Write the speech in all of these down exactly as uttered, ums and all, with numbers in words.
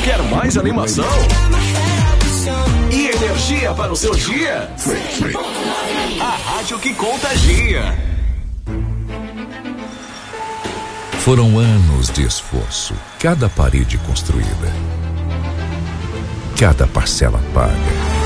Quer mais animação? E energia para o seu dia? A rádio que contagia. Foram anos de esforço, cada parede construída, cada parcela paga,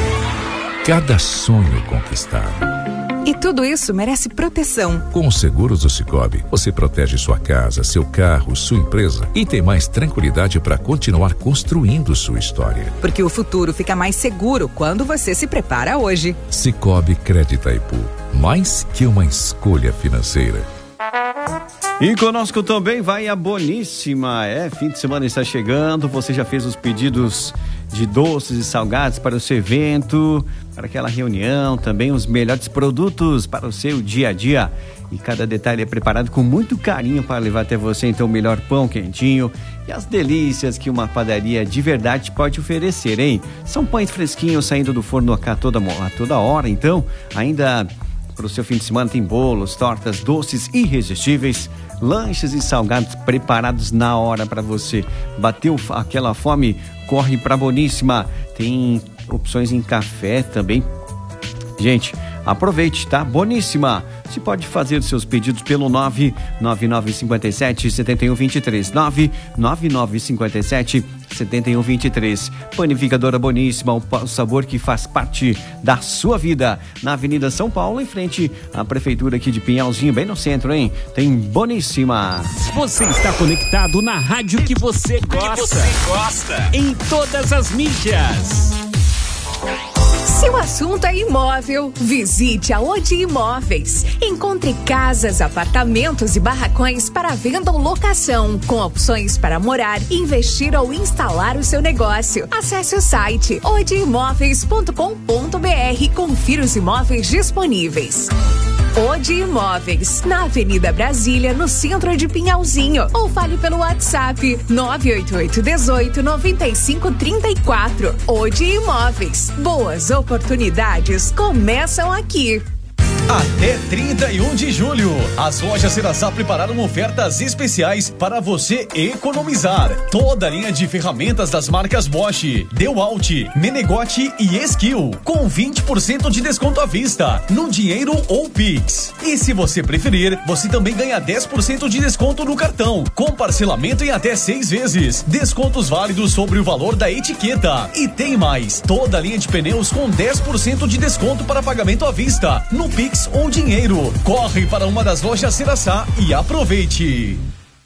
cada sonho conquistado. E tudo isso merece proteção. Com os seguros do Sicoob, você protege sua casa, seu carro, sua empresa e tem mais tranquilidade para continuar construindo sua história. Porque o futuro fica mais seguro quando você se prepara hoje. Sicoob Crédito Itaipu, mais que uma escolha financeira. E conosco também vai a Boníssima. É, fim de semana está chegando. Você já fez os pedidos de doces e salgados para o seu evento, para aquela reunião, também os melhores produtos para o seu dia a dia. E cada detalhe é preparado com muito carinho para levar até você, então, o melhor pão quentinho e as delícias que uma padaria de verdade pode oferecer, hein? São pães fresquinhos saindo do forno a toda, a toda hora, então, ainda para o seu fim de semana tem bolos, tortas, doces irresistíveis, lanches e salgados preparados na hora para você. Bateu aquela fome, corre para Boníssima. Tem opções em café também. Gente, aproveite, tá? Boníssima. Você pode fazer seus pedidos pelo nove nove nove cinco sete, sete um dois três, nove nove nove cinco sete, sete um dois três. Panificadora Boníssima, o sabor que faz parte da sua vida. Na Avenida São Paulo, em frente à Prefeitura aqui de Pinhalzinho, bem no centro, hein? Tem Boníssima. Você está conectado na rádio que você gosta. Que você gosta. Em todas as mídias. Se o assunto é imóvel, visite a Odi Imóveis. Encontre casas, apartamentos e barracões para venda ou locação, com opções para morar, investir ou instalar o seu negócio. Acesse o site odi imóveis ponto com ponto br e confira os imóveis disponíveis. Odi Imóveis, na Avenida Brasília, no centro de Pinhalzinho. Ou fale pelo WhatsApp nove oito oito, um oito, nove cinco três quatro. Odi Imóveis. Boas oportunidades começam aqui. Até trinta e um de julho, as lojas Serasa prepararam ofertas especiais para você economizar. Toda a linha de ferramentas das marcas Bosch, DeWalt, Menegote e Skill, com vinte por cento de desconto à vista, no dinheiro ou Pix. E se você preferir, você também ganha dez por cento de desconto no cartão, com parcelamento em até seis vezes. Descontos válidos sobre o valor da etiqueta. E tem mais, toda a linha de pneus com dez por cento de desconto para pagamento à vista, no Pix ou dinheiro. Corre para uma das lojas Serasa e aproveite.